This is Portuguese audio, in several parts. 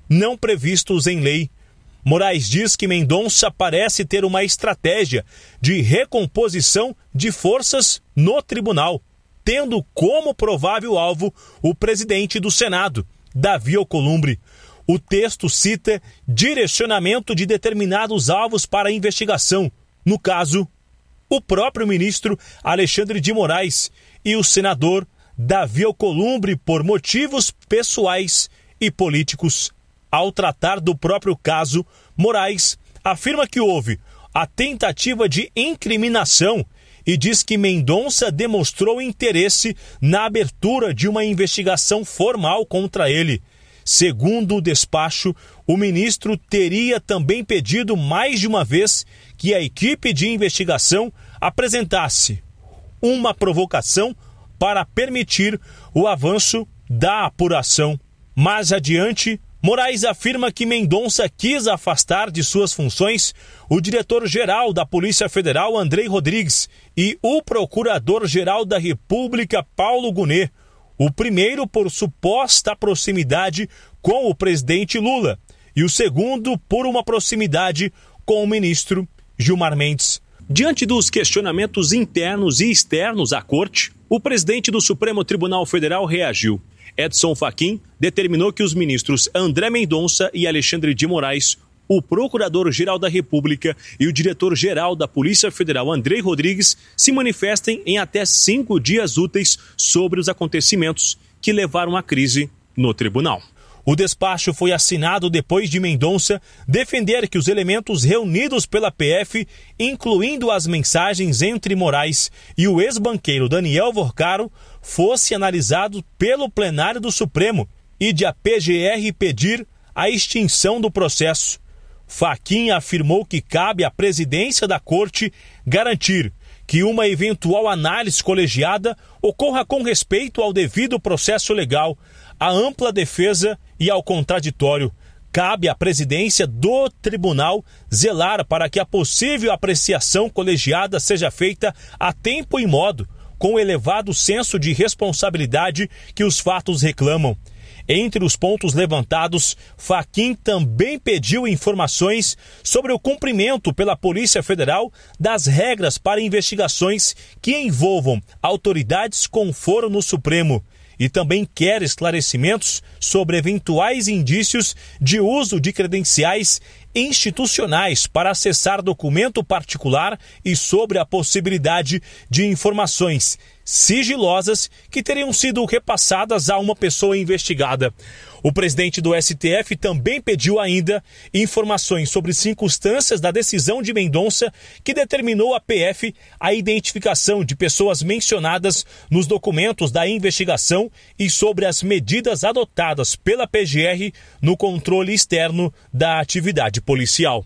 não previstos em lei. Moraes diz que Mendonça parece ter uma estratégia de recomposição de forças no tribunal, tendo como provável alvo o presidente do Senado, Davi Alcolumbre. O texto cita direcionamento de determinados alvos para a investigação, no caso, o próprio ministro Alexandre de Moraes e o senador Davi Alcolumbre por motivos pessoais e políticos. Ao tratar do próprio caso, Moraes afirma que houve a tentativa de incriminação e diz que Mendonça demonstrou interesse na abertura de uma investigação formal contra ele. Segundo o despacho, o ministro teria também pedido mais de uma vez que a equipe de investigação apresentasse uma provocação para permitir o avanço da apuração. Mais adiante, Moraes afirma que Mendonça quis afastar de suas funções o diretor-geral da Polícia Federal, Andrei Rodrigues, e o procurador-geral da República, Paulo Gonet, o primeiro por suposta proximidade com o presidente Lula e o segundo por uma proximidade com o ministro Gilmar Mendes. Diante dos questionamentos internos e externos à corte, o presidente do Supremo Tribunal Federal reagiu. Edson Fachin determinou que os ministros André Mendonça e Alexandre de Moraes, o procurador-geral da República e o diretor-geral da Polícia Federal, Andrei Rodrigues, se manifestem em até 5 dias úteis sobre os acontecimentos que levaram à crise no tribunal. O despacho foi assinado depois de Mendonça defender que os elementos reunidos pela PF, incluindo as mensagens entre Moraes e o ex-banqueiro Daniel Vorcaro, fosse analisado pelo plenário do Supremo e de a PGR pedir a extinção do processo. Fachin afirmou que cabe à presidência da Corte garantir que uma eventual análise colegiada ocorra com respeito ao devido processo legal, à ampla defesa e ao contraditório. Cabe à presidência do tribunal zelar para que a possível apreciação colegiada seja feita a tempo e modo, com o elevado senso de responsabilidade que os fatos reclamam. Entre os pontos levantados, Fachin também pediu informações sobre o cumprimento pela Polícia Federal das regras para investigações que envolvam autoridades com foro no Supremo e também quer esclarecimentos sobre eventuais indícios de uso de credenciais institucionais para acessar documento particular e sobre a possibilidade de informações sigilosas que teriam sido repassadas a uma pessoa investigada. O presidente do STF também pediu ainda informações sobre circunstâncias da decisão de Mendonça que determinou à PF a identificação de pessoas mencionadas nos documentos da investigação e sobre as medidas adotadas pela PGR no controle externo da atividade policial.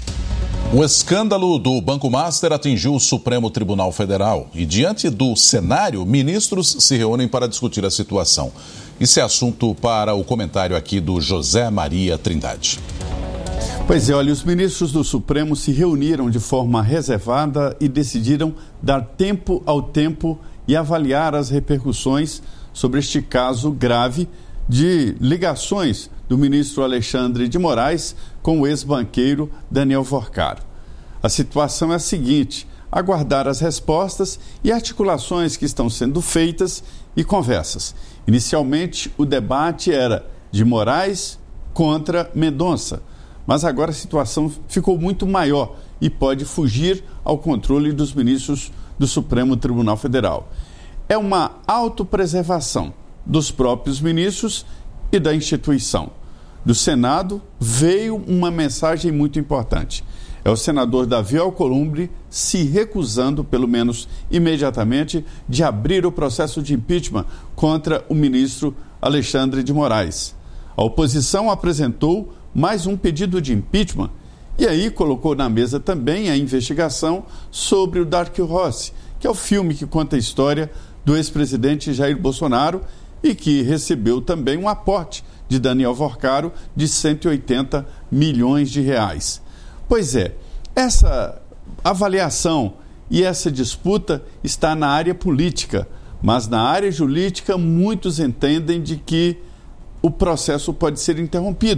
O escândalo do Banco Master atingiu o Supremo Tribunal Federal e, diante do cenário, ministros se reúnem para discutir a situação. Isso é assunto para o comentário aqui do José Maria Trindade. Pois é, olha, os ministros do Supremo se reuniram de forma reservada e decidiram dar tempo ao tempo e avaliar as repercussões sobre este caso grave de ligações do ministro Alexandre de Moraes com o ex-banqueiro Daniel Vorcaro. A situação é a seguinte: aguardar as respostas e articulações que estão sendo feitas e conversas. Inicialmente, o debate era de Moraes contra Mendonça, mas agora a situação ficou muito maior e pode fugir ao controle dos ministros do Supremo Tribunal Federal. É uma autopreservação dos próprios ministros e da instituição. Do Senado veio uma mensagem muito importante. É o senador Davi Alcolumbre se recusando, pelo menos imediatamente, de abrir o processo de impeachment contra o ministro Alexandre de Moraes. A oposição apresentou mais um pedido de impeachment e aí colocou na mesa também a investigação sobre o Dark Horse, que é o filme que conta a história do ex-presidente Jair Bolsonaro e que recebeu também um aporte de Daniel Vorcaro de 180 milhões de reais. Pois é, essa avaliação e essa disputa está na área política, mas na área jurídica muitos entendem de que o processo pode ser interrompido.